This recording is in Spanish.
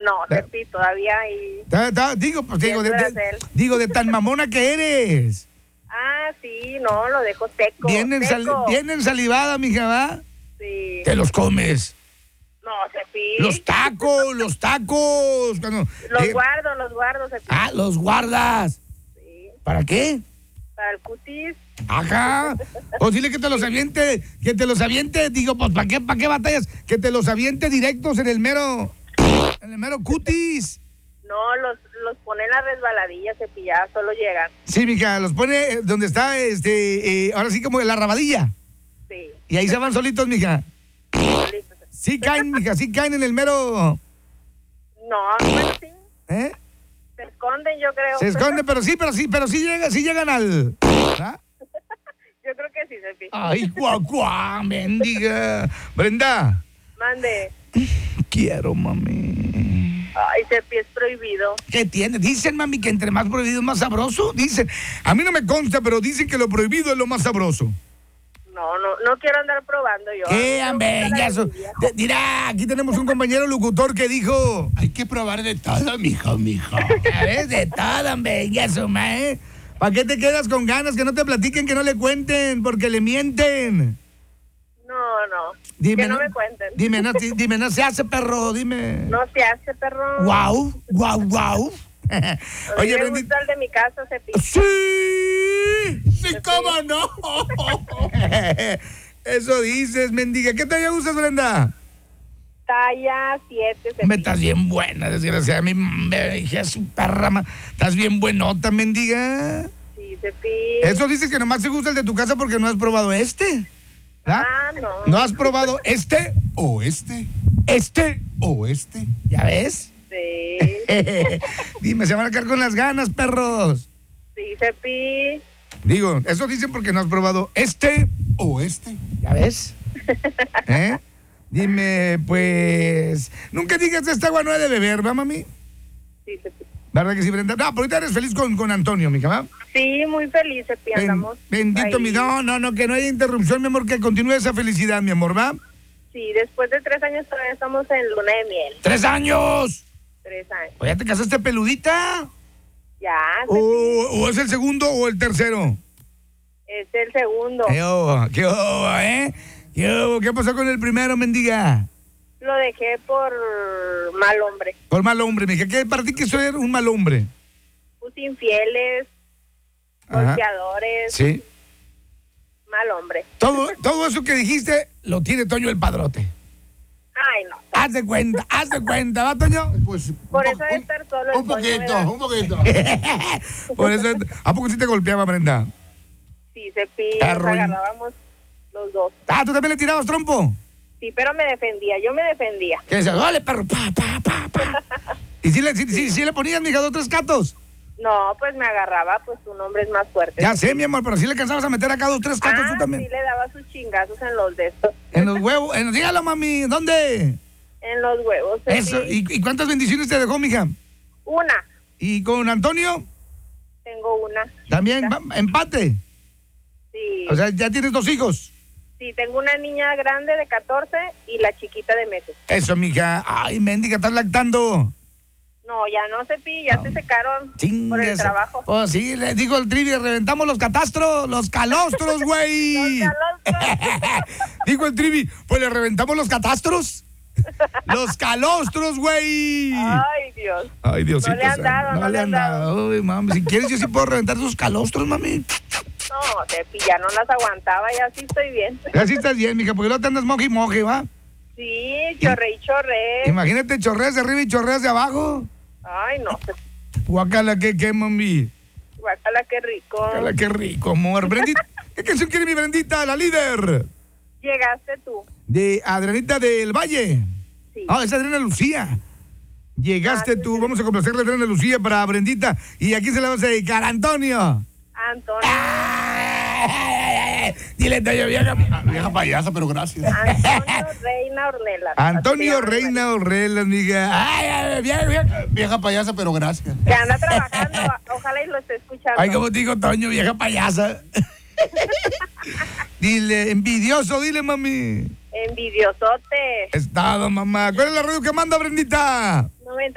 No, Cepi, todavía hay... Digo, de tan mamona que eres. Ah, sí, no, lo dejo seco. Bien seco. ensalivada, mija, ¿va? Sí. Te los comes. No, Cepi. Los tacos. Los guardo, Cepi. Ah, los guardas. Sí. ¿Para qué? Para el cutis. Ajá. O dile que te los aviente, digo, pues ¿para qué batallas? Que te los aviente directos en el mero cutis. No, los pone en la resbaladilla, Cepi, ya solo llegan. Sí, mija, los pone donde está, ahora sí como en la rabadilla. Sí. Y ahí se van solitos, mija. Solitos. Sí caen, mija, sí caen en el mero... No, bueno, sí. ¿Eh? Se esconden, yo creo. Se esconde, pero sí llegan al... ¿Ah? Yo creo que sí, Cepi. Ay, guau, mendiga. Brenda. Mande. Quiero, mami. Ay, Cepi, es prohibido. ¿Qué tiene? Dicen, mami, que entre más prohibido es más sabroso. Dicen. A mí no me consta, pero dicen que lo prohibido es lo más sabroso. No quiero andar probando yo. ¿Qué, hombre? Mira, aquí tenemos un compañero locutor que dijo... Hay que probar de todo, mijo. ¿Sabes? De todo, hombre, ya suma, ¿eh? ¿Para qué te quedas con ganas? Que no te platiquen, que no le cuenten, porque le mienten. No. Dime, que no me cuenten. Dime, no se hace, perro, dime. No se hace, perro. Guau. Oye, me Brendita. gusta el de mi casa, Cepi. Sí, cómo no. Eso dices, mendiga. ¿Qué talla usas, Brenda? Talla 7, Cepi. Me estás bien buena, desgraciada. Me dije a su perra. Estás bien buenota, mendiga. Sí, Cepi. Eso dices que nomás te gusta el de tu casa porque no has probado este. ¿Ah? No. ¿No has probado este? O este. ¿Este? O este. ¿Ya ves? Sí. Dime, se van a quedar con las ganas, perros. Sí, Cepi. Digo, eso dicen porque no has probado este. O este. ¿Ya ves? Dime, pues... Nunca digas esta agua no he de beber, ¿va, mami? Sí, Cepi. ¿Verdad que sí, Brenda? No, pero ahorita eres feliz con Antonio, mija, ¿va? Sí, muy feliz, Cepi, andamos. Bendito ahí. mi... No, que no haya interrupción, mi amor, que continúe esa felicidad, mi amor, ¿va? Sí, después de 3 años todavía estamos en luna de miel. ¡3 años! 3 años. ¿O ya te casaste peludita? Ya, Cepi. ¿O es el segundo o el tercero? Es el segundo. ¿Qué hubo, eh? ¿Qué pasó con el primero, mendiga? Lo dejé por mal hombre. Por mal hombre, mija. ¿Qué para ti que soy un mal hombre? Pues infieles, Ajá. golpeadores, Sí. mal hombre. Todo eso que dijiste lo tiene Toño el Padrote. Ay, no. Haz de cuenta, ¿va, Toño? Pues, Por eso debe estar solo el un Toño, ¿verdad? poquito. Por eso, ¿a poco sí te golpeaba, Brenda? Sí, Cepi, nos Perro. agarrábamos los dos. Ah, ¿tú también le tirabas trompo? Sí, pero yo me defendía. ¿Qué decías? ¡Dale, perro! ¡Pa! ¿Y si le ponías, mija, 2 o 3 catos? No, pues me agarraba, pues un hombre es más fuerte. Ya sé, mi amor, pero si le cansabas a meter acá 2 o 3 catos tú también. Sí le daba sus chingazos en los de estos. En los huevos, dígalo, mami, ¿dónde? En los huevos, Cepi. Eso, ¿y cuántas bendiciones te dejó, mija? Una, ¿Y con Antonio? tengo una. También, empate. Sí, O sea, ya tienes 2 hijos. sí, tengo una niña grande de 14 y la chiquita de meses. Eso, mija. Ay, mendiga, estás lactando. No, ya no, Cepi, ya se secaron por el Chingues. trabajo. Oh, sí, le digo al trivia, reventamos los calostros, güey. Los calostros. Digo el trivi, pues le reventamos los catastros. Los calostros, güey. Ay, Dios. Ay, Diosito. No le han dado, no le han dado. Ay, mami, si quieres yo sí puedo reventar esos calostros, mami. No, Cepi, ya no las aguantaba, ya sí estoy bien. Así estás bien, mija, porque no te andas moje y moje, ¿va? Sí, chorré y chorré. Imagínate, chorreas de arriba y chorreas de abajo. Ay, no, Cepi. Guacala, ¿qué, mami? Guácala, qué rico. Guacala, qué rico, amor. Brendita, ¿qué canción quiere mi Brendita, la líder? Llegaste tú. De Adrianita del Valle. Sí. Ah, es Adriana Lucía. Llegaste sí, tú, sí. vamos a complacerle a Adriana Lucía para Brendita. ¿Y aquí se la vas a dedicar? Antonio. Antonio. Dile, Toño, Vieja payasa, pero gracias. Antonio Reina Ornelas. Antonio Reina Orrelas, amiga. Ay, Vieja payasa, pero gracias. Que anda trabajando, ojalá y lo esté escuchando. Ay, como te digo, Toño, vieja payasa. Dile, envidioso, dile, mami. Envidiosote. Estado, mamá. ¿Cuál es la radio que manda, Brendita? 90